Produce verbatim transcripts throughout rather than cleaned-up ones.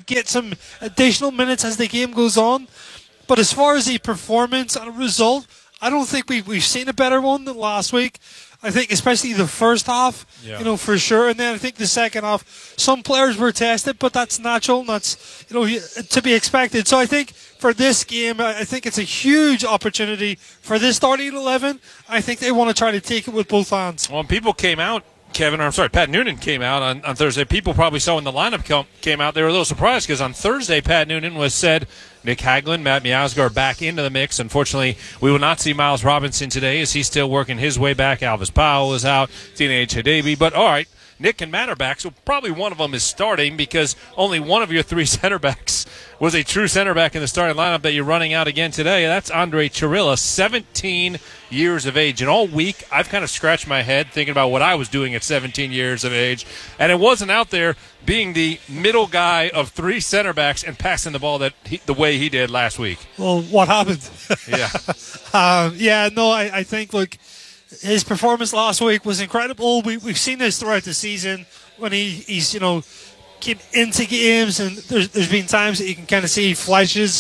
get some additional minutes as the game goes on. But as far as a performance and a result, I don't think we've, we've seen a better one than last week. I think especially the first half, yeah. you know, for sure. And then I think the second half, some players were tested, but that's natural and that's, you know, to be expected. So I think for this game, I think it's a huge opportunity for this starting eleven. I think they want to try to take it with both hands. Well, people came out, Kevin, or I'm sorry, Pat Noonan came out on, on Thursday. People probably saw when the lineup come, came out, they were a little surprised because on Thursday, Pat Noonan was said, Nick Hagelin, Matt Miazga back into the mix. Unfortunately, we will not see Miles Robinson today as he's still working his way back. Alvis Powell is out, Teenage Hadabi. But all right, Nick and Matt are back, so probably one of them is starting because only one of your three center backs was a true center back in the starting lineup that you're running out again today. That's Andre Chirilla, seventeen years of age. And all week, I've kind of scratched my head thinking about what I was doing at seventeen years of age. And it wasn't out there being the middle guy of three center backs and passing the ball that he, the way he did last week. Well, what happened? Yeah. um, yeah, no, I, I think, look, his performance last week was incredible. We, we've seen this throughout the season when he, he's, you know, came into games, and there's, there's been times that you can kind of see flashes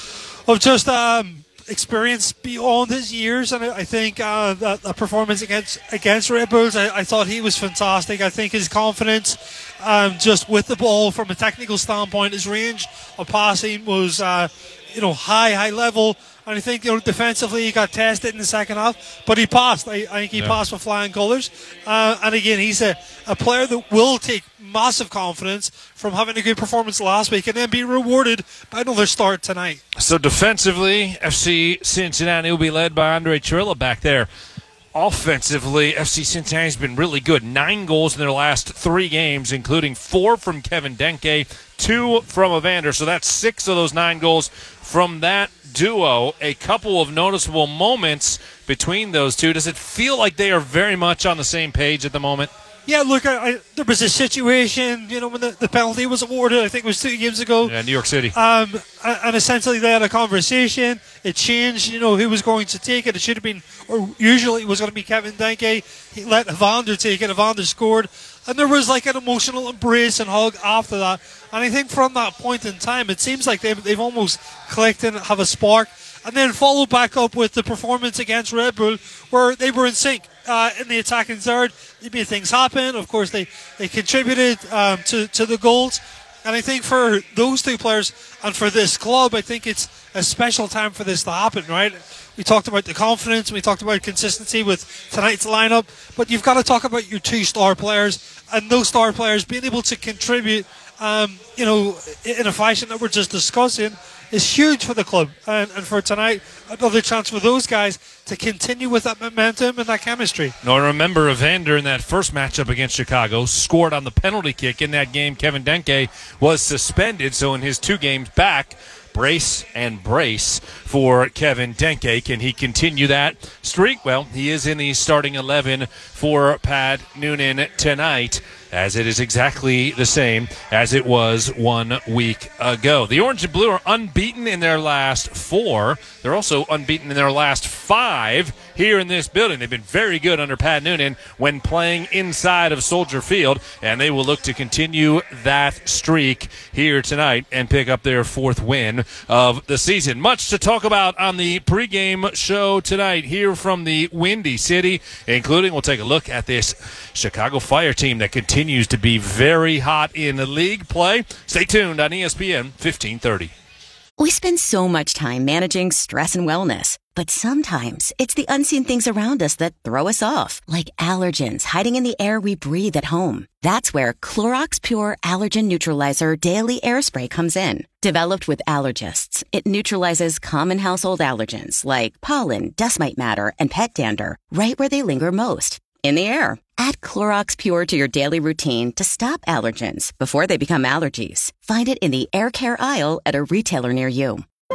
of just um, experience beyond his years. And I, I think uh, that, that performance against against Red Bulls, I, I thought he was fantastic. I think his confidence um, just with the ball from a technical standpoint, his range of passing was, uh, you know, high, high level. And I think, you know, defensively he got tested in the second half, but he passed. I, I think he yeah. passed with flying colours. Uh, and again, he's a, a player that will take massive confidence from having a good performance last week and then be rewarded by another start tonight. So defensively, F C Cincinnati will be led by Andre Chirilla back there. Offensively, F C Cincinnati's been really good. Nine goals in their last three games, including four from Kevin Denke, two from Evander. So that's six of those nine goals from that duo. A couple of noticeable moments between those two. Does it feel like they are very much on the same page at the moment? Yeah, look, I, I, there was a situation, you know, when the, the penalty was awarded, I think it was two games ago. Yeah, New York City. Um, and, and essentially they had a conversation. It changed, you know, who was going to take it. It should have been, or usually it was going to be Kevin Denke. He let Evander take it. Evander scored. And there was like an emotional embrace and hug after that. And I think from that point in time, it seems like they've, they've almost clicked and have a spark. And then followed back up with the performance against Red Bull, where they were in sync uh, in the attacking third. They made things happen. Of course, they, they contributed um, to, to the goals. And I think for those two players and for this club, I think it's a special time for this to happen, right? We talked about the confidence. We talked about consistency with tonight's lineup. But you've got to talk about your two star players and those star players being able to contribute, um, you know, in a fashion that we're just discussing is huge for the club. And, and for tonight, another chance for those guys to continue with that momentum and that chemistry. Now, remember, Evander in that first matchup against Chicago scored on the penalty kick in that game. Kevin Denke was suspended, so in his two games back, brace and brace for Kevin Denke. Can he continue that streak? Well, he is in the starting eleven for Pat Noonan tonight, as it is exactly the same as it was one week ago. The Orange and Blue are unbeaten in their last four. They're also unbeaten in their last five here in this building. They've been very good under Pat Noonan when playing inside of Soldier Field, and they will look to continue that streak here tonight and pick up their fourth win of the season. Much to talk about on the pregame show tonight here from the Windy City, including we'll take a look at this Chicago Fire team that continues to be very hot in the league play. Stay tuned on E S P N fifteen thirty. We spend so much time managing stress and wellness, but sometimes it's the unseen things around us that throw us off, like allergens hiding in the air we breathe at home. That's where Clorox Pure Allergen Neutralizer Daily Air Spray comes in. Developed with allergists, it neutralizes common household allergens like pollen, dust mite matter, and pet dander right where they linger most, in the air. Add Clorox Pure to your daily routine to stop allergens before they become allergies. Find it in the air care aisle at a retailer near you.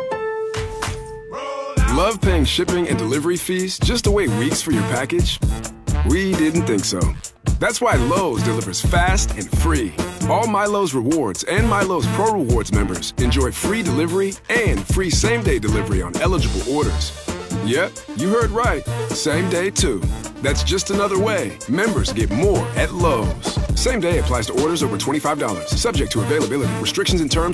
Love paying shipping and delivery fees just to wait weeks for your package? We didn't think so. That's why Lowe's delivers fast and free. All MyLowe's Rewards and MyLowe's Pro Rewards members enjoy free delivery and free same-day delivery on eligible orders. Yep, you heard right. Same day, too. That's just another way members get more at Lowe's. Same day applies to orders over twenty-five dollars. Subject to availability. Restrictions and terms